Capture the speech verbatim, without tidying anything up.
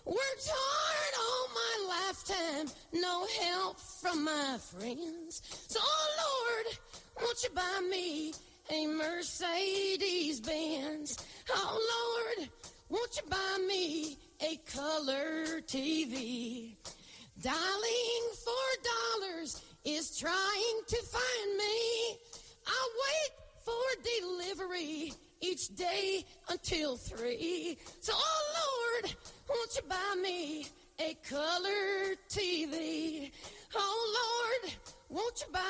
Worked hard all my lifetime, no help from my friends. So, oh Lord, won't you buy me a Mercedes Benz? Oh Lord, won't you buy me a color T V? Dialing for dollars is trying to find me. I wait for delivery each day until three. So, oh Lord, won't you buy me a color T V? Oh Lord, won't you buy